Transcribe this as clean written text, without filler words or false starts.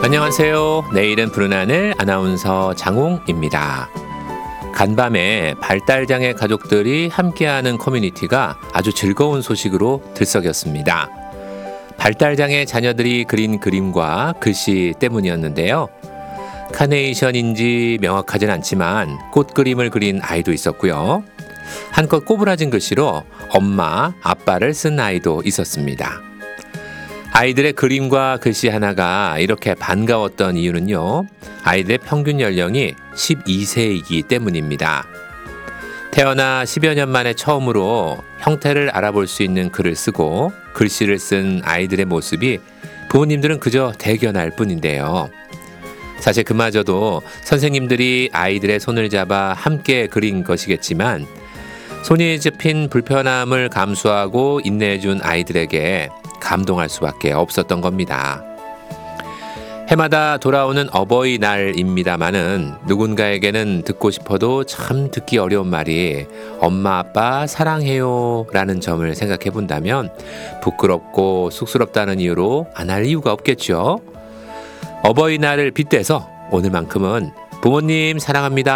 안녕하세요. 내일은 푸른 하늘 아나운서 장홍입니다. 간밤에 발달장애 가족들이 함께하는 커뮤니티가 아주 즐거운 소식으로 들썩였습니다. 발달장애 자녀들이 그린 그림과 글씨 때문이었는데요. 카네이션인지 명확하진 않지만 꽃 그림을 그린 아이도 있었고요. 한껏 꼬부라진 글씨로 엄마, 아빠를 쓴 아이도 있었습니다. 아이들의 그림과 글씨 하나가 이렇게 반가웠던 이유는요. 아이들의 평균 연령이 12세이기 때문입니다. 태어나 10여 년 만에 처음으로 형태를 알아볼 수 있는 글을 쓰고 글씨를 쓴 아이들의 모습이 부모님들은 그저 대견할 뿐인데요. 사실 그마저도 선생님들이 아이들의 손을 잡아 함께 그린 것이겠지만 손이 접힌 불편함을 감수하고 인내해준 아이들에게 감동할 수밖에 없었던 겁니다. 해마다 돌아오는 어버이날입니다마는 누군가에게는 듣고 싶어도 참 듣기 어려운 말이 엄마 아빠 사랑해요 라는 점을 생각해 본다면 부끄럽고 쑥스럽다는 이유로 안 할 이유가 없겠죠. 어버이날을 빗대서 오늘만큼은 부모님 사랑합니다.